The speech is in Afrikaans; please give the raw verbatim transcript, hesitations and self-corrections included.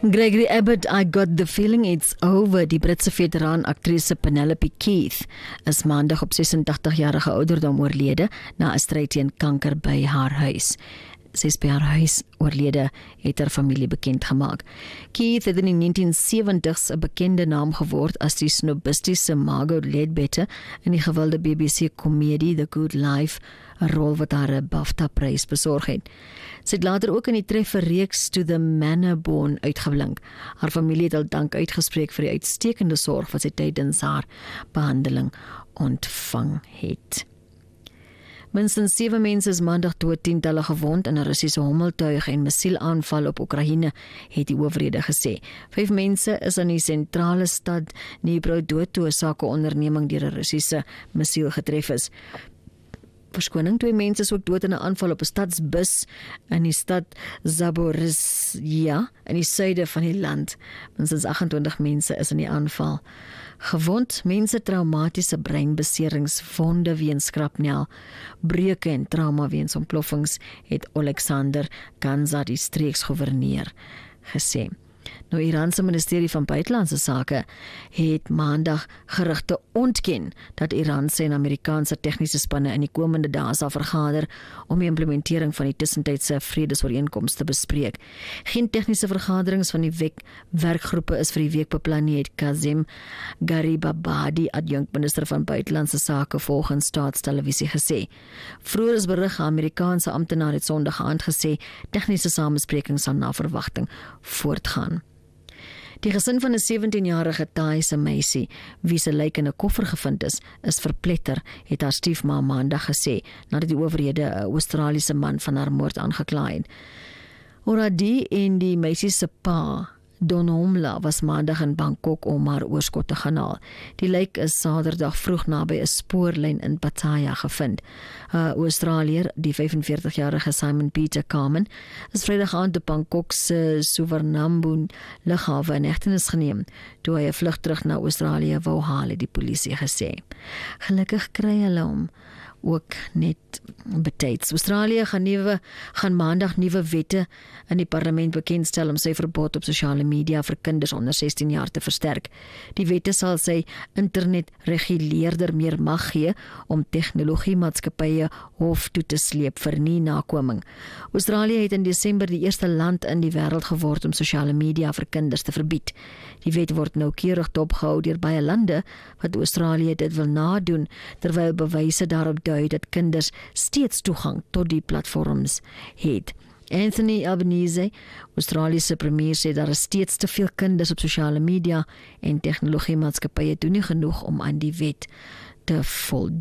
Gregory Abbott, I got the feeling it's over. Die Britse veteraan aktrise Penelope Keith is maandag op sesentagtig-jarige ouderdom oorlede na 'n stryd teen kanker by haar huis. Sy is by haar huis oorlede, het haar familie bekend gemaak. Keith het in die negentien seventies 'n bekende naam geword as die snobistiese Margot Ledbetter in die gewilde B B C-komedie The Good Life, 'n rol wat haar 'n BAFTA-prys besorg het. Sy het later ook in die trefferreeks To the Manor Born uitgeblink. Haar familie het al dank uitgespreek vir die uitstekende sorg wat sy tydens haar behandeling ontvang het. Minstens sewe mense is maandag dood, tientalle gewond in 'n Russiese hommeltuig en missielaanval op Oekraïne, het die owerhede gesê. Vyf mense is in die sentrale stad Dnipro dood toe 'n sakeonderneming deur 'n Russiese missiel getref is. Verskoning, twee mense is ook dood in 'n aanval op 'n stadsbus in die stad Zaporizhia in die suide van die land. Minstens agt-en-twintig mense is in die aanval gewond. Mense traumatiese breinbeserings, wonde weens skrapnel, breuke en trauma weens ontploffings, het Alexander Ganza, die streeksgouverneur, gesê. Nou, Iranse ministerie van buitelandse sake het maandag gerugte ontken dat Iranse en Amerikaanse tegniese spanne in die komende dae sal vergader om die implementering van die tussentydse vredesooreenkoms te bespreek. Geen tegniese vergaderings van die wek werkgroepe is vir die week beplan nie, het Kazem Garibabadi, adjunkminister van buitelandse sake, volgens staatstelevisie gesê. Vroeger is berig, Amerikaanse amptenaar het Sondag aand gesê tegniese samesprekings sal na verwagting voortgaan. Die gesin van 'n sewentien-jarige Thaise meisie, wie se lijk in 'n koffer gevind is, is verpletter, het haar stiefma maandag gesê, nadat die owerhede 'n Australiese man van haar moord aangekla het. Oradi en die meisie se pa, Don Homla, was maandag in Bangkok om haar oorskot te gaan haal. Die lijk is Saterdag vroeg naby 'n spoorlyn in Pattaya gevind. 'n uh, Australiër, die vyfenveertig-jarige Simon Peter Carmen, is Vrydag aand op Bangkok se Suvarnabhumi lughawe in hegtenis geneem, toe hy 'n vlug terug na Australië wou haal, het die polisie gesê. Gelukkig kry hulle hom ook net betyds. Australië gaan nuwe gaan maandag nuwe wette in die parlement bekendstel om sy verbod op sosiale media vir kinders onder sestien jaar te versterk. Die wette sal sy internetreguleerder meer mag gee om tegnologiemaatskappye hof toe te sleep vir nie nakoming. Australië het in Desember die eerste land in die wêreld geword om sosiale media vir kinders te verbied. Die wet word noukeurig dopgehou deur baie lande wat Australië dit wil nadoen, terwyl bewyse daarop dui dat kinders steeds toegang tot die platforms het. Anthony Albanese, Australiese premier, sê daar is steeds te veel kinders op sosiale media en tegnologiemaatskappye doen nie genoeg om aan die wet te voldoen.